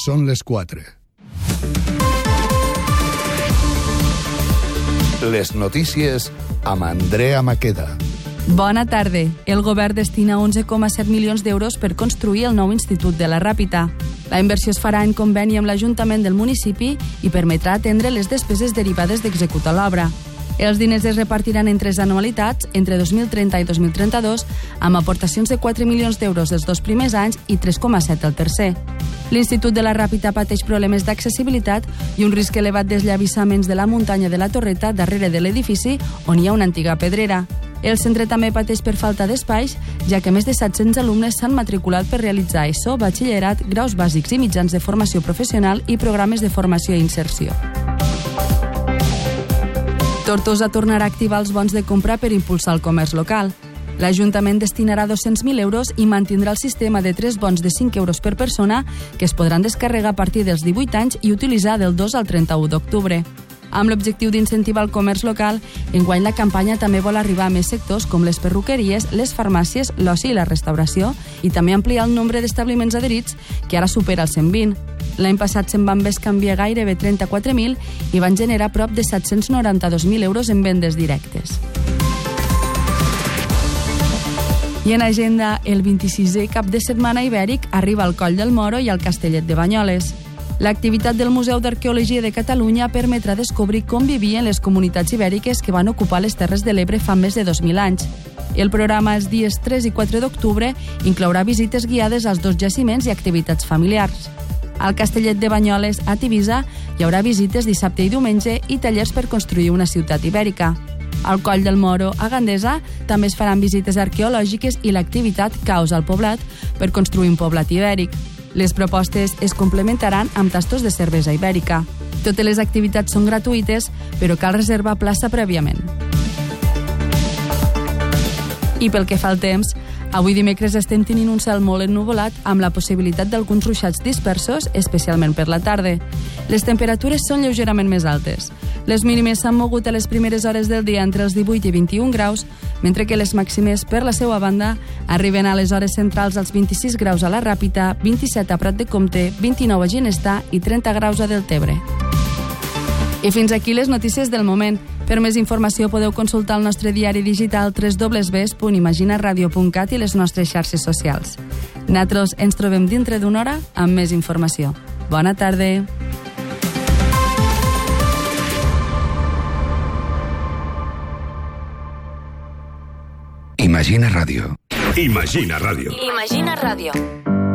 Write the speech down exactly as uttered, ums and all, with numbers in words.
Són les quatre. Les notícies amb Andrea Maqueda. Bona tarda. El govern destina onze coma set milions d'euros per construir el nou Institut de la Ràpita. La inversió es farà en conveni amb l'Ajuntament del municipi i permetrà atendre les despeses derivades d'executar l'obra. Els diners es repartiran en tres anualitats, entre dos mil trenta i dos mil trenta-dos, amb aportacions de quatre milions d'euros els dos primers anys i tres coma set el tercer. L'Institut de la Ràpita pateix problemes d'accessibilitat i un risc elevat d'esllavassaments de la muntanya de la Torreta darrere de l'edifici on hi ha una antiga pedrera. El centre també pateix per falta d'espais, ja que més de set-cents alumnes s'han matriculat per realitzar ESO, batxillerat, graus bàsics i mitjans de formació professional i programes de formació i inserció. Tortosa tornarà a activar els bons de compra per impulsar el comerç local. L'Ajuntament destinarà dos-cents mil euros i mantindrà el sistema de tres bons de cinc euros per persona que es podran descarregar a partir dels divuit anys i utilitzar del dos al trenta-u d'octubre. Amb l'objectiu d'incentivar el comerç local, enguany la campanya també vol arribar a més sectors com les perruqueries, les farmàcies, l'oci i la restauració, i també ampliar el nombre d'establiments adherits, que ara supera els cent vint. L'any passat se'n van bescanviar gairebé trenta-quatre mil i van generar prop de set-cents noranta-dos mil euros en vendes directes. I en agenda, el vint-i-sisè cap de setmana ibèric arriba al Coll del Moro i al Castellet de Banyoles. L'activitat del Museu d'Arqueologia de Catalunya permetrà descobrir com vivien les comunitats ibèriques que van ocupar les Terres de l'Ebre fa més de dos mil anys. El programa els dies tres i quatre d'octubre inclourà visites guiades als dos jaciments i activitats familiars. Al Castellet de Banyoles, a Tivisa, hi haurà visites dissabte i diumenge i tallers per construir una ciutat ibèrica. Al Coll del Moro, a Gandesa, també es faran visites arqueològiques i l'activitat Caos al Poblat per construir un poblat ibèric. Les propostes es complementaran amb tastos de cervesa ibèrica. Totes les activitats són gratuïtes, però cal reservar plaça prèviament. I pel que fa al temps, avui dimecres estem tenint un cel molt ennuvolat amb la possibilitat d'alguns ruixats dispersos, especialment per la tarda. Les temperatures són lleugerament més altes. Les mínimes s'han mogut a les primeres hores del dia entre els divuit i vint-i-un graus, mentre que les màximes, per la seva banda, arriben a les hores centrals als vint-i-sis graus a la Ràpita, vint-i-set a Prat de Comte, vint-i-nou a Ginestar i trenta graus a Deltebre. I fins aquí les notícies del moment. Per més informació podeu consultar el nostre diari digital w w w punt imaginaradio punt cat i les nostres xarxes socials. Nosaltres ens trobem dintre d'una hora amb més informació. Bona tarda! Imagina Ràdio. Imagina Ràdio. Imagina Ràdio.